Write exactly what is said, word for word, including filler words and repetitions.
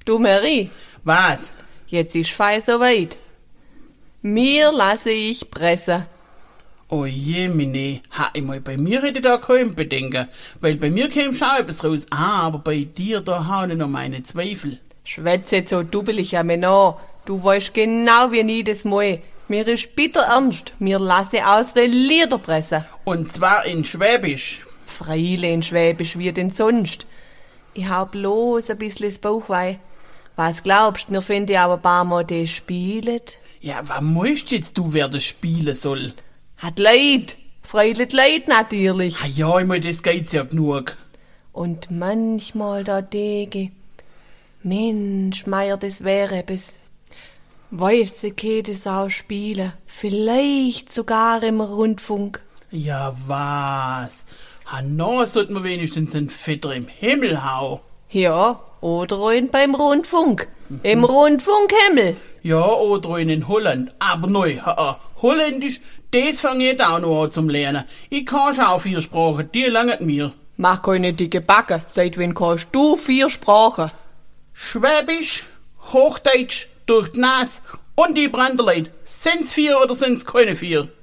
Du Mary, Was? jetzt ist fei soweit. Mir lasse ich pressen. Oh je, Mine. Ha, ich mein, bei mir hätte da kein Bedenken. Weil bei mir käme schon etwas raus. Ah, aber bei dir, da habe ich noch meine Zweifel. Schwätze jetzt so dubbelig an mich nach. Du weißt genau wie nie das mal. Mir ist bitter ernst. Mir lasse unsere Lieder pressen. Und zwar in Schwäbisch. Freile in Schwäbisch wie denn sonst. Ich hab bloß ein bisschen das Bauchweh. Was glaubst du, wir finden aber ein paar Mal das spielen? Ja, was meinst jetzt du, wer das spielen soll? Hat Leid. Freilich Leid natürlich. Ah ja, ich mein, das geht's ja genug. Und manchmal da denke, Mensch, Meier, das wäre etwas. Weißt du, geht es auch spielen? Vielleicht sogar im Rundfunk. Ja, was? Ha, no, sollten wir wenigstens einen Vetter im Himmel hauen. Ja, oder in beim Rundfunk. Im Rundfunkhimmel. Ja, oder in Holland. Aber neu, ha, Holländisch, das fange ich jetzt auch noch an zum Lernen. Ich kann schon auch vier Sprachen, die langen mir. Mach keine dicke Backe. Seit wann kannst du vier Sprachen? Schwäbisch, Hochdeutsch, durch die Nase und die Branderleid. Sind's vier oder sind's keine vier?